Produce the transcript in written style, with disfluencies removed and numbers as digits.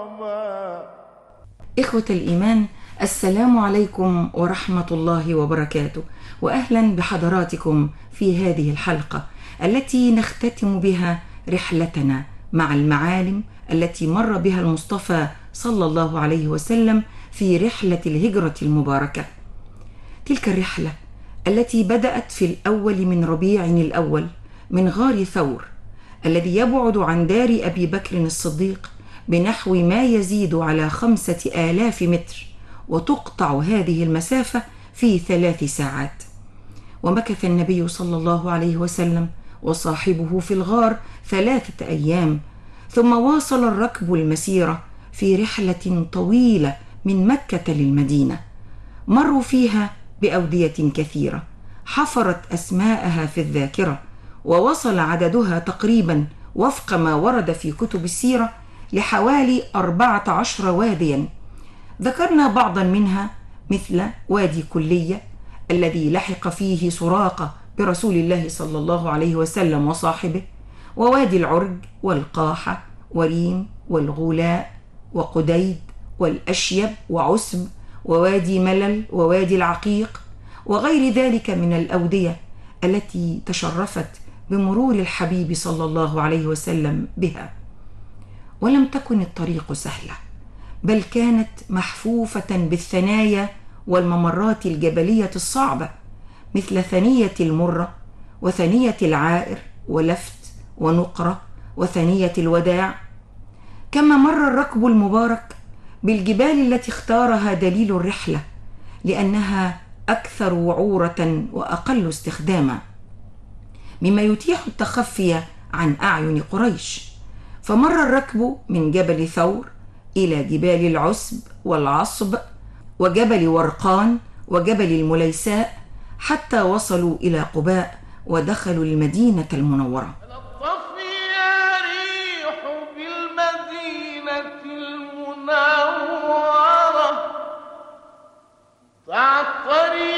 إخوة الإيمان، السلام عليكم ورحمة الله وبركاته، وأهلا بحضراتكم في هذه الحلقة التي نختتم بها رحلتنا مع المعالم التي مر بها المصطفى صلى الله عليه وسلم في رحلة الهجرة المباركة. تلك الرحلة التي بدأت في الأول من ربيع الأول من غار ثور الذي يبعد عن دار أبي بكر الصديق بنحو ما يزيد على 5000 متر، وتقطع هذه المسافة في 3 ساعات. ومكث النبي صلى الله عليه وسلم وصاحبه في الغار 3 أيام، ثم واصل الركب المسيرة في رحلة طويلة من مكة للمدينة. مروا فيها بأودية كثيرة حفرت أسماءها في الذاكرة، ووصل عددها تقريبا وفق ما ورد في كتب السيرة لحوالي 14 واديا. ذكرنا بعضا منها مثل وادي كلية الذي لحق فيه سراقة برسول الله صلى الله عليه وسلم وصاحبه، ووادي العرج والقاحة وريم والغولاء وقديد والأشيب وعسب ووادي ملل ووادي العقيق وغير ذلك من الأودية التي تشرفت بمرور الحبيب صلى الله عليه وسلم بها. ولم تكن الطريق سهلة، بل كانت محفوفة بالثنايا والممرات الجبلية الصعبة، مثل ثنية المرة وثنية العائر ولفت ونقرة وثنية الوداع. كما مر الركب المبارك بالجبال التي اختارها دليل الرحلة لأنها أكثر وعورة وأقل استخداما، مما يتيح التخفي عن أعين قريش. فمر الركب من جبل ثور إلى جبال العسب والعصب وجبل ورقان وجبل المليساء، حتى وصلوا إلى قباء ودخلوا المدينة المنورة. فعلى الطريق